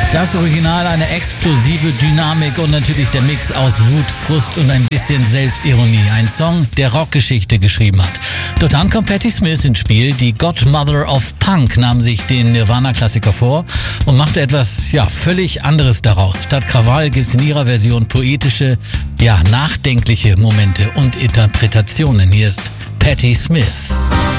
Das Original, eine explosive Dynamik und natürlich der Mix aus Wut, Frust und ein bisschen Selbstironie. Ein Song, der Rockgeschichte geschrieben hat. Dort dann kommt Patti Smith ins Spiel. Die Godmother of Punk nahm sich den Nirvana-Klassiker vor und machte etwas, völlig anderes daraus. Statt Krawall gibt es in ihrer Version poetische, nachdenkliche Momente und Interpretationen. Hier ist Patti Smith.